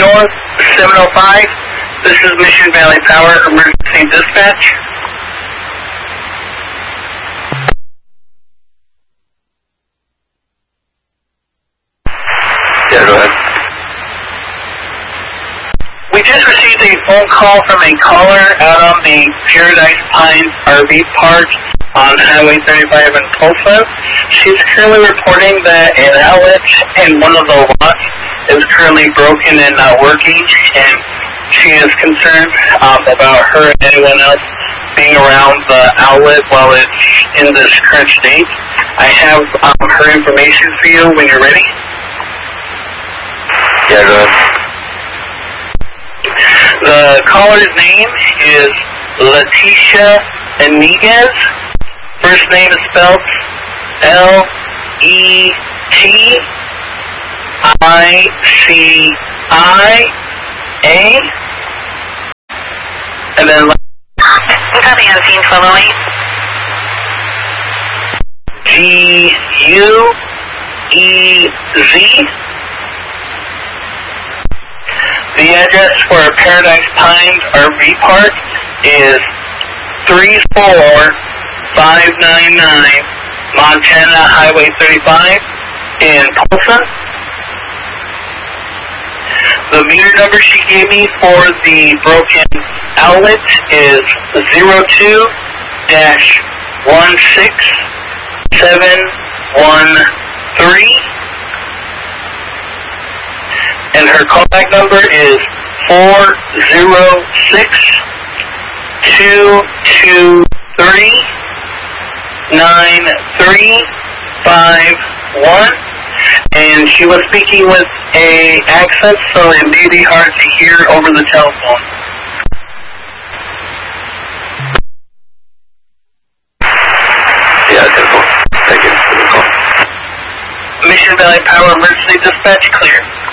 North 705. This is Mission Valley Power Emergency Dispatch. Yeah, go ahead. We just received a phone call from a caller out on the Paradise Pines RV Park on Highway 35 in Tulsa. She's currently reporting that an outlet in one of the lots is currently broken and not working, and she is concerned about her and anyone else being around the outlet while it's in this current state. I have her information for you when you're ready. Yeah, go ahead. The caller's name is Leticia Iniguez. First name is spelled L-E-T-I-C-I-A. And then copy on scene 1208. G-U-E-Z. The address for Paradise Pines RV Park is 34599 Montana Highway 35 in Tulsa. The meter number she gave me for the broken outlet is 02-16713. And her callback number is 406-223-9351. And she was speaking with an accent, so it may be hard to hear over the telephone. Yeah, that's cool. Thank you for the call. Mission Valley Power Emergency Dispatch clear.